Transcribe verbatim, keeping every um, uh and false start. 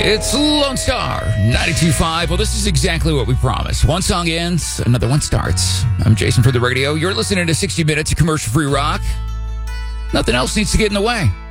It's Lone Star ninety-two point five. Well, this is exactly what we promised. One song ends, another one starts. I'm Jason for the radio. You're listening to sixty minutes of commercial-free rock. Nothing else needs to get in the way.